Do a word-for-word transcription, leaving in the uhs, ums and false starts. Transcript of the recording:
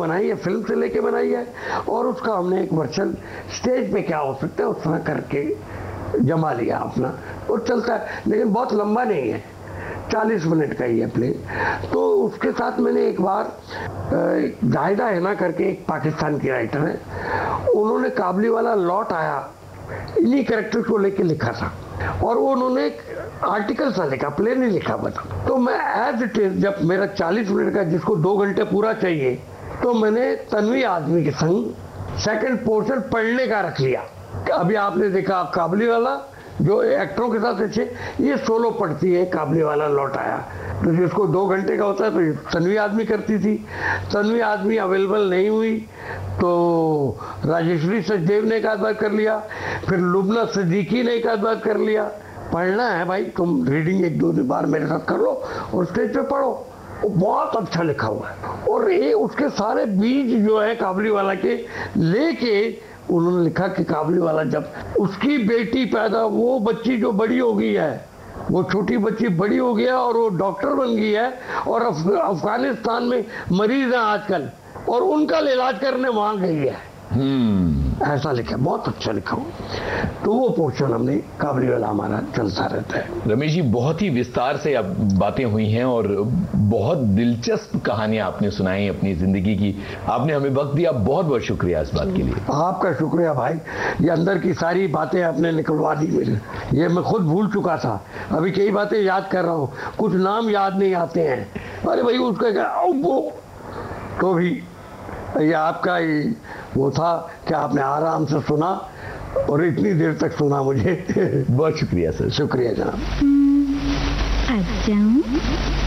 बनाई है, फिल्म से लेके बनाई है, और उसका हमने एक वर्जन स्टेज पे क्या हो सकता है उस तरह करके जमा लिया अपना, और चलता है, लेकिन बहुत लंबा नहीं है, चालीस मिनट का ही है प्ले। तो उसके साथ मैंने एक बार जाहिदा हैना करके एक पाकिस्तान की राइटर है, उन्होंने काबली वाला लौट आया इन्हीं कैरेक्टर को लेके लिखा था, और वो उन्होंने एक आर्टिकल सा लिखा, प्ले नहीं लिखा बता। तो मैं एज इट इज, जब मेरा चालीस मिनट का जिसको दो घंटे पूरा चाहिए, तो मैंने तन्वी आदमी के संग सेकंड पोर्शन पढ़ने का रख लिया। अभी आपने देखा काबली वाला जो एक्टरों के साथ अच्छे, ये सोलो पढ़ती है, काबली वाला लौट आया, तो जिसको दो घंटे का होता है तो तन्वी आदमी करती थी। तन्वी आदमी अवेलेबल नहीं हुई तो राजेश्वरी सचदेव ने एक आध बार कर लिया, फिर लुबना सिद्दीकी ने एक आध बार कर लिया। पढ़ना है भाई, तुम रीडिंग एक दो बार मेरे साथ कर लो और स्टेज पे पढ़ो, वो बहुत अच्छा लिखा हुआ है। और ये उसके सारे बीज जो है काबली वाला के लेके उन्होंने लिखा कि काबली वाला जब उसकी बेटी पैदा, वो बच्ची जो बड़ी हो गई है, वो छोटी बच्ची बड़ी हो गई है और वो डॉक्टर बन गई है, और अफ, अफगानिस्तान में मरीज हैं आजकल, और उनका इलाज करने वहां गई है। हम्म ऐसा लिखा, बहुत अच्छा लिखा हो। तो वो पोर्शन हमने काबली वाला हमारा चलता रहता है। रमेश जी, बहुत ही विस्तार से अब बातें हुई हैं और बहुत दिलचस्प कहानियां आपने सुनाई अपनी जिंदगी की। आपने हमें वक्त दिया, बहुत बहुत शुक्रिया इस बात के लिए। आपका शुक्रिया भाई, ये अंदर की सारी बातें आपने निकलवा दी मेरे, ये मैं खुद भूल चुका था, अभी कई बातें याद कर रहा हूँ, कुछ नाम याद नहीं आते हैं। अरे भाई उसका वो तो भी ये आपका ही वो था कि आपने आराम से सुना और इतनी देर तक सुना मुझे। बहुत शुक्रिया सर। शुक्रिया जनाब। अच्छा